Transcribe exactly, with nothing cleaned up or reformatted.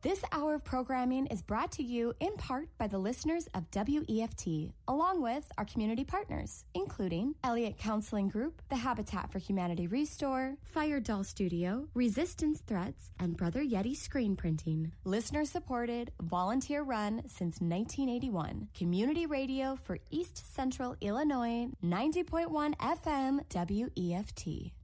This hour of programming is brought to you in part by the listeners of W E F T, along with our community partners, including Elliott Counseling Group, the Habitat for Humanity Restore, Fire Doll Studio, Resistance Threats, and Brother Yeti Screen Printing. Listener-supported, volunteer-run since nineteen eighty-one. Community radio for East Central Illinois, ninety point one F M W E F T.